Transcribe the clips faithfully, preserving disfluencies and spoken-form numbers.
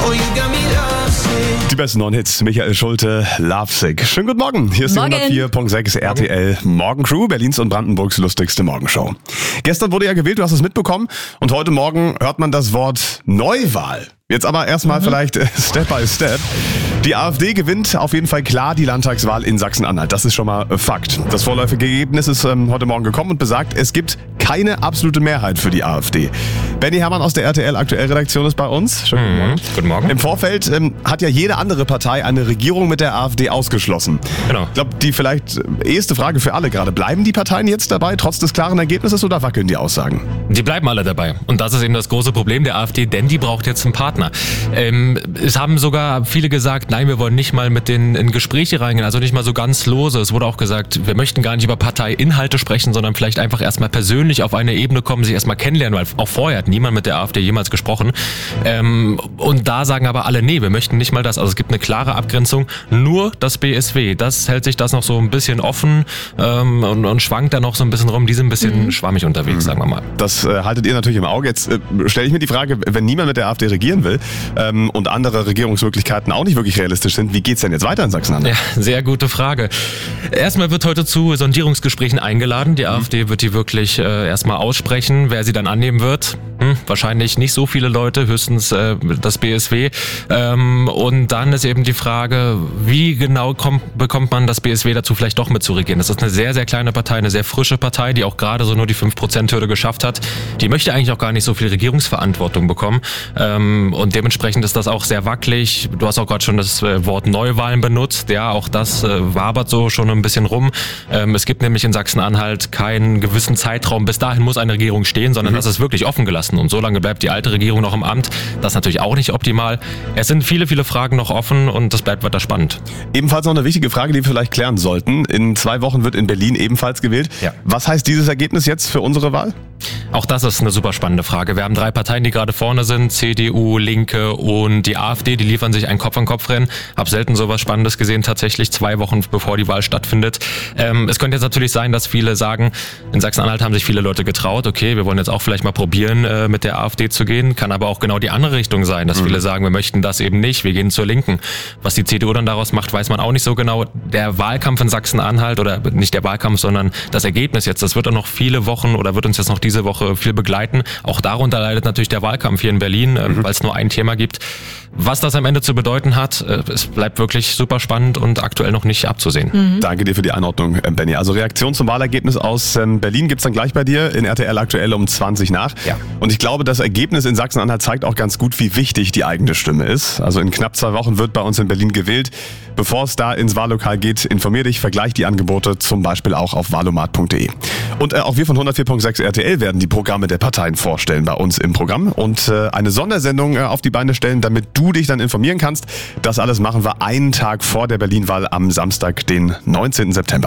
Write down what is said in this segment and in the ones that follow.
Die besten neuen Hits, Michael Schulte, Lovesick. Schönen guten Morgen, hier ist die Morgen. hundertvier Komma sechs R T L Morgencrew, Berlins und Brandenburgs lustigste Morgenshow. Gestern wurde ja gewählt, du hast es mitbekommen, und heute Morgen hört man das Wort Neuwahl. Jetzt aber erstmal mhm. vielleicht äh, Step by Step. Die AfD gewinnt auf jeden Fall klar die Landtagswahl in Sachsen-Anhalt. Das ist schon mal äh, Fakt. Das vorläufige Ergebnis ist ähm, heute Morgen gekommen und besagt, es gibt keine absolute Mehrheit für die AfD. Benny Herrmann aus der R T L Aktuell-Redaktion ist bei uns. Schönen guten Morgen. Guten Morgen. Im Vorfeld ähm, hat ja jede andere Partei eine Regierung mit der AfD ausgeschlossen. Genau. Ich glaube, die vielleicht eheste Frage für alle gerade. Bleiben die Parteien jetzt dabei, trotz des klaren Ergebnisses, oder wackeln die Aussagen? Die bleiben alle dabei. Und das ist eben das große Problem der AfD, denn die braucht jetzt einen Partner. Ähm, es haben sogar viele gesagt, nein, wir wollen nicht mal mit denen in Gespräche reingehen, also nicht mal so ganz lose. Es wurde auch gesagt, wir möchten gar nicht über Parteiinhalte sprechen, sondern vielleicht einfach erstmal persönlich auf eine Ebene kommen, sich erstmal kennenlernen, weil auch vorher hat niemand mit der AfD jemals gesprochen. Ähm, und da sagen aber alle, nee, wir möchten nicht mal das. Also es gibt eine klare Abgrenzung, nur das B S W. Das hält sich das noch so ein bisschen offen ähm, und, und schwankt da noch so ein bisschen rum. Die sind ein bisschen mhm. schwammig unterwegs, mhm. sagen wir mal. Das äh, haltet ihr natürlich im Auge. Jetzt äh, stelle ich mir die Frage, wenn niemand mit der AfD regieren will ähm, und andere Regierungsmöglichkeiten auch nicht wirklich realistisch sind, wie geht's denn jetzt weiter in Sachsen-Anhalt? Ja, sehr gute Frage. Erstmal wird heute zu Sondierungsgesprächen eingeladen. Die mhm. AfD wird die wirklich äh, erstmal aussprechen. Wer sie dann annehmen wird, hm, wahrscheinlich nicht so viele Leute, höchstens äh, das B S W. Ähm, und dann ist eben die Frage, wie genau kommt, bekommt man das B S W dazu, vielleicht doch mitzuregieren? Das ist eine sehr, sehr kleine Partei, eine sehr frische Partei, die auch gerade so nur die fünf Prozent Hürde geschafft hat. Die möchte eigentlich auch gar nicht so viel Regierungsverantwortung bekommen. Ähm, und dementsprechend ist das auch sehr wackelig. Du hast auch gerade schon das äh, Wort Neuwahlen benutzt. Ja, auch das äh, wabert so schon ein bisschen rum. Ähm, es gibt nämlich in Sachsen-Anhalt keinen gewissen Zeitraum. Bis dahin muss eine Regierung stehen, sondern mhm. das ist wirklich offen gelassen. Und so lange bleibt die alte Regierung noch im Amt. Das ist natürlich auch nicht optimal. Es sind viele, viele Fragen noch offen und das bleibt weiter spannend. Ebenfalls noch eine wichtige Frage, die wir vielleicht klären sollten. In zwei Wochen wird in Berlin ebenfalls gewählt. Ja. Was heißt dieses Ergebnis jetzt für unsere Wahl? Auch das ist eine super spannende Frage. Wir haben drei Parteien, die gerade vorne sind. C D U, Linke und die AfD. Die liefern sich ein Kopf-an-Kopf-Rennen. Hab selten sowas Spannendes gesehen, tatsächlich zwei Wochen bevor die Wahl stattfindet. Ähm, es könnte jetzt natürlich sein, dass viele sagen, in Sachsen-Anhalt haben sich viele Leute getraut. Okay, wir wollen jetzt auch vielleicht mal probieren, äh, mit der AfD zu gehen. Kann aber auch genau die andere Richtung sein, dass mhm. viele sagen, wir möchten das eben nicht. Wir gehen zur Linken. Was die C D U dann daraus macht, weiß man auch nicht so genau. Der Wahlkampf in Sachsen-Anhalt, oder nicht der Wahlkampf, sondern das Ergebnis jetzt, das wird auch noch viele Wochen oder wird uns jetzt noch diese Woche viel begleiten. Auch darunter leidet natürlich der Wahlkampf hier in Berlin, mhm. weil es nur ein Thema gibt. Was das am Ende zu bedeuten hat, es bleibt wirklich super spannend und aktuell noch nicht abzusehen. Mhm. Danke dir für die Einordnung, Benny. Also Reaktion zum Wahlergebnis aus Berlin gibt's dann gleich bei dir in R T L Aktuell um zwanzig nach. Ja. Und ich glaube, das Ergebnis in Sachsen-Anhalt zeigt auch ganz gut, wie wichtig die eigene Stimme ist. Also in knapp zwei Wochen wird bei uns in Berlin gewählt. Bevor es da ins Wahllokal geht, informier dich, vergleich die Angebote, zum Beispiel auch auf wahlomat punkt de. Und äh, auch wir von hundertvier Komma sechs R T L werden die Programme der Parteien vorstellen bei uns im Programm und äh, eine Sondersendung äh, auf die Beine stellen, damit du dich dann informieren kannst. Das alles machen wir einen Tag vor der Berlin-Wahl am Samstag, den neunzehnten September.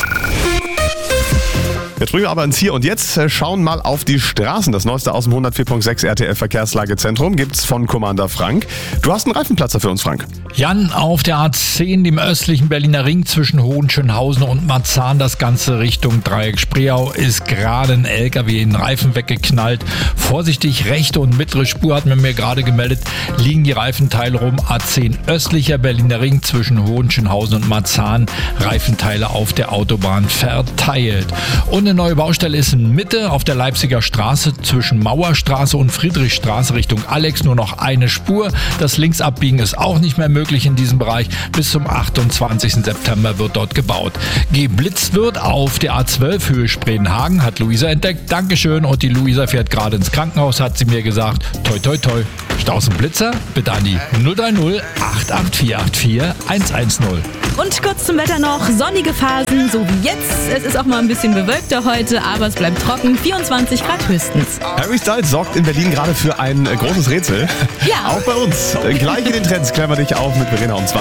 Jetzt springen wir aber ins Hier und Jetzt, schauen mal auf die Straßen. Das Neueste aus dem hundertvier Komma sechs R T L Verkehrslagezentrum gibt's von Commander Frank. Du hast einen Reifenplatzer für uns, Frank. Jan, auf der A zehn, dem östlichen Berliner Ring zwischen Hohenschönhausen und Marzahn, das Ganze Richtung Dreieck Spreeau, ist gerade ein L K W in den Reifen weggeknallt. Vorsichtig, rechte und mittlere Spur hat man mir gerade gemeldet, liegen die Reifenteile rum. A zehn östlicher Berliner Ring zwischen Hohenschönhausen und Marzahn, Reifenteile auf der Autobahn verteilt. Und eine neue Baustelle ist in Mitte auf der Leipziger Straße zwischen Mauerstraße und Friedrichstraße Richtung Alex nur noch eine Spur. Das Linksabbiegen ist auch nicht mehr möglich in diesem Bereich. Bis zum achtundzwanzigsten September wird dort gebaut. Geblitzt wird auf der A zwölf Höhe Spredenhagen, hat Luisa entdeckt. Dankeschön. Und die Luisa fährt gerade ins Krankenhaus, hat sie mir gesagt. Toi, toi, toi. Staus und Blitzer? Bitte an die null drei null acht acht vier acht vier eins eins null. Und kurz zum Wetter noch, sonnige Phasen, so wie jetzt. Es ist auch mal ein bisschen bewölkter heute, aber es bleibt trocken, vierundzwanzig Grad höchstens. Harry Styles sorgt in Berlin gerade für ein großes Rätsel. Ja. Auch bei uns. Gleich in den Trends klären wir dich auf mit Verena um zwanzig.